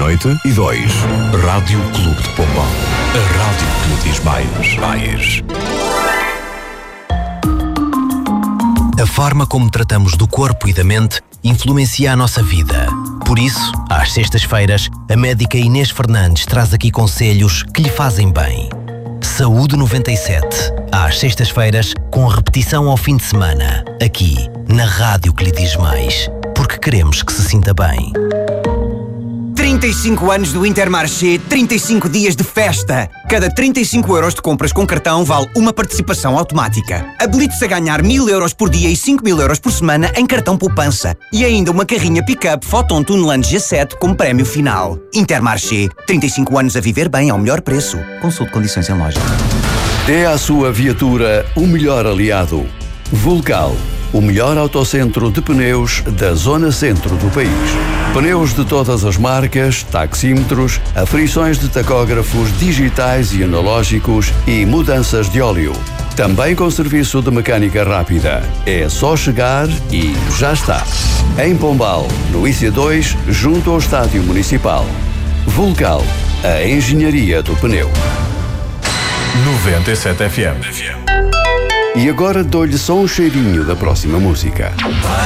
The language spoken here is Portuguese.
meia-noite e 2. Rádio Clube de Pombal. A rádio que lhe diz mais. A forma como tratamos do corpo e da mente influencia a nossa vida. Por isso, às sextas-feiras, a médica Inês Fernandes traz aqui conselhos que lhe fazem bem. Saúde 97, às sextas-feiras, com repetição ao fim de semana, aqui, na rádio que lhe diz mais, porque queremos que se sinta bem. 35 anos do Intermarché, 35 dias de festa. Cada 35 euros de compras com cartão vale uma participação automática. Habilite-se a ganhar 1.000 euros por dia e 5.000 euros por semana em cartão poupança. E ainda uma carrinha pick-up Photon Tuneland G7 como prémio final. Intermarché, 35 anos a viver bem ao melhor preço. Consulte condições em loja. Dê à sua viatura o melhor aliado. Vulcal, o melhor autocentro de pneus da zona centro do país. Pneus de todas as marcas, taxímetros, aferições de tacógrafos digitais e analógicos e mudanças de óleo. Também com serviço de mecânica rápida. É só chegar e já está. Em Pombal, no IC2, junto ao Estádio Municipal. Vulcal, a engenharia do pneu. 97 FM. E agora dou-lhe só um cheirinho da próxima música.